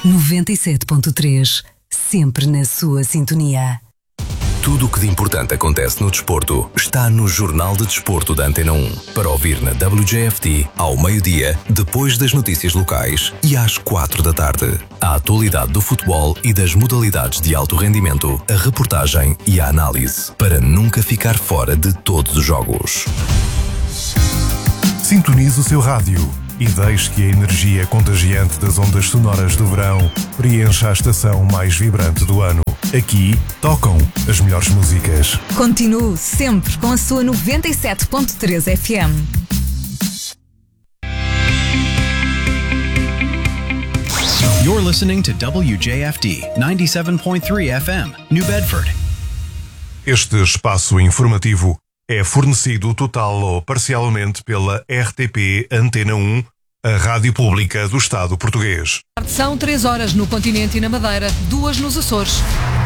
97.3, sempre na sua sintonia. Tudo o que de importante acontece no desporto está no Jornal de Desporto da Antena 1. Para ouvir na WJFT, ao meio-dia, depois das notícias locais e às 4 da tarde. A atualidade do futebol e das modalidades de alto rendimento, a reportagem e a análise, para nunca ficar fora de todos os jogos. Sintonize o seu rádio e deixe que a energia contagiante das ondas sonoras do verão preencha a estação mais vibrante do ano. Aqui tocam as melhores músicas. Continue sempre com a sua 97.3 FM. You're listening to WJFD 97.3 FM, New Bedford. Este espaço informativo é fornecido total ou parcialmente pela RTP Antena 1, a rádio pública do Estado português. São 3 horas no continente e na Madeira, 2 nos Açores.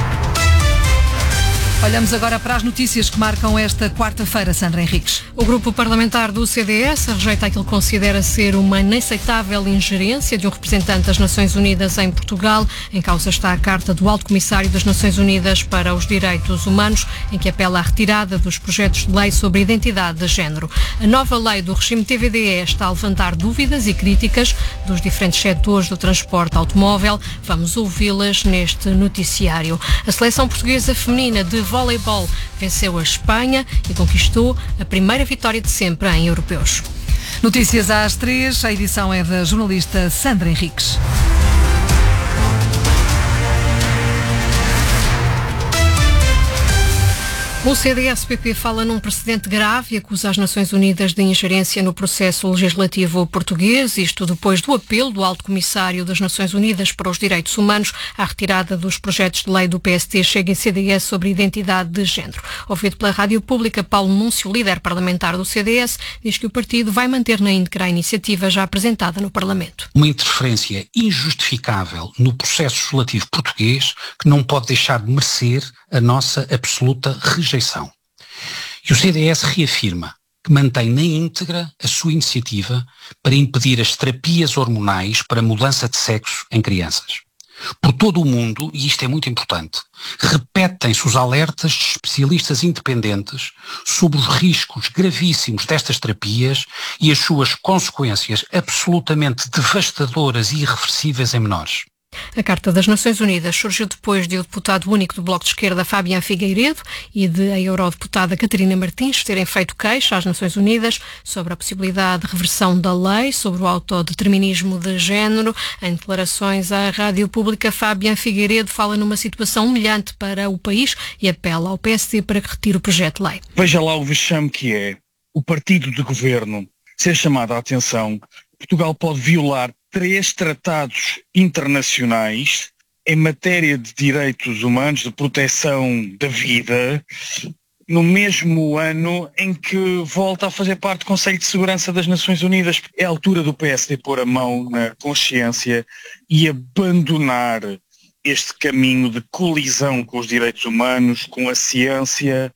Olhamos agora para as notícias que marcam esta quarta-feira, Sandra Henriques. O grupo parlamentar do CDS rejeita aquilo que considera ser uma inaceitável ingerência de um representante das Nações Unidas em Portugal. Em causa está a carta do Alto Comissário das Nações Unidas para os Direitos Humanos, em que apela à retirada dos projetos de lei sobre identidade de género. A nova lei do regime TVDE está a levantar dúvidas e críticas dos diferentes setores do transporte automóvel. Vamos ouvi-las neste noticiário. A seleção portuguesa feminina de voleibol venceu a Espanha e conquistou a primeira vitória de sempre em europeus. Notícias às 3, a edição é da jornalista Sandra Henriques. O CDS-PP fala num precedente grave e acusa as Nações Unidas de ingerência no processo legislativo português, isto depois do apelo do Alto Comissário das Nações Unidas para os Direitos Humanos à retirada dos projetos de lei do PST Chega e CDS sobre identidade de género. Ouvido pela Rádio Pública, Paulo Núncio, líder parlamentar do CDS, diz que o partido vai manter na íntegra a iniciativa já apresentada no Parlamento. Uma interferência injustificável no processo legislativo português que não pode deixar de merecer a nossa absoluta rejeição. E o CDS reafirma que mantém na íntegra a sua iniciativa para impedir as terapias hormonais para mudança de sexo em crianças. Por todo o mundo, e isto é muito importante, repetem-se os alertas de especialistas independentes sobre os riscos gravíssimos destas terapias e as suas consequências absolutamente devastadoras e irreversíveis em menores. A Carta das Nações Unidas surgiu depois de o deputado único do Bloco de Esquerda, Fabian Figueiredo, e de a eurodeputada Catarina Martins terem feito queixa às Nações Unidas sobre a possibilidade de reversão da lei sobre o autodeterminismo de género. Em declarações à Rádio Pública, Fabian Figueiredo fala numa situação humilhante para o país e apela ao PSD para que retire o projeto de lei. Veja lá o vexame que é o partido de governo ser chamado a atenção. Portugal pode violar 3 tratados internacionais em matéria de direitos humanos, de proteção da vida, no mesmo ano em que volta a fazer parte do Conselho de Segurança das Nações Unidas. É a altura do PSD pôr a mão na consciência e abandonar este caminho de colisão com os direitos humanos, com a ciência,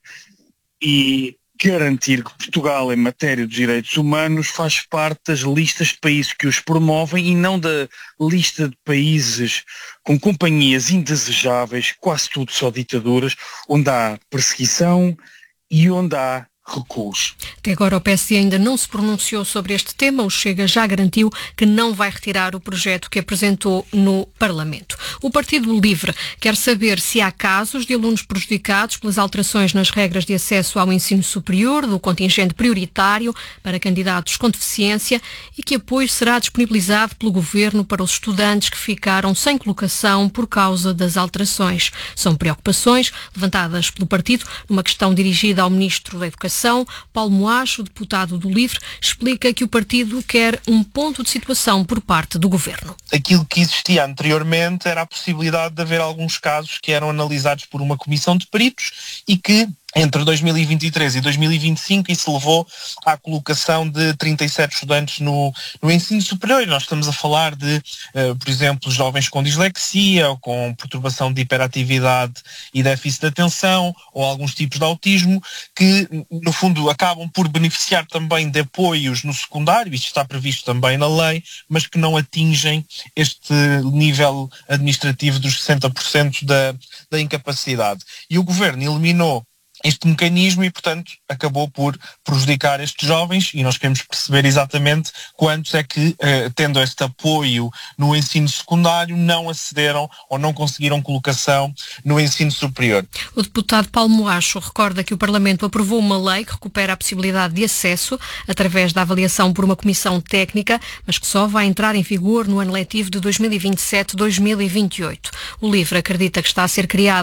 e garantir que Portugal, em matéria de direitos humanos, faz parte das listas de países que os promovem e não da lista de países com companhias indesejáveis, quase tudo só ditaduras, onde há perseguição e onde há recuos. Até agora o PSD ainda não se pronunciou sobre este tema. O Chega já garantiu que não vai retirar o projeto que apresentou no Parlamento. O Partido Livre quer saber se há casos de alunos prejudicados pelas alterações nas regras de acesso ao ensino superior do contingente prioritário para candidatos com deficiência e que apoio será disponibilizado pelo Governo para os estudantes que ficaram sem colocação por causa das alterações. São preocupações levantadas pelo partido numa questão dirigida ao Ministro da Educação. Paulo Moacho, deputado do Livre, explica que o partido quer um ponto de situação por parte do Governo. Aquilo que existia anteriormente era a possibilidade de haver alguns casos que eram analisados por uma comissão de peritos e que entre 2023 e 2025 isso levou à colocação de 37 estudantes no ensino superior. E nós estamos a falar de, por exemplo, jovens com dislexia ou com perturbação de hiperatividade e déficit de atenção ou alguns tipos de autismo que, no fundo, acabam por beneficiar também de apoios no secundário, isto está previsto também na lei, mas que não atingem este nível administrativo dos 60% da incapacidade. E o Governo eliminou este mecanismo e, portanto, acabou por prejudicar estes jovens e nós queremos perceber exatamente quantos é que, tendo este apoio no ensino secundário, não acederam ou não conseguiram colocação no ensino superior. O deputado Paulo Moacho recorda que o Parlamento aprovou uma lei que recupera a possibilidade de acesso através da avaliação por uma comissão técnica, mas que só vai entrar em vigor no ano letivo de 2027-2028. O LIVRE acredita que está a ser criado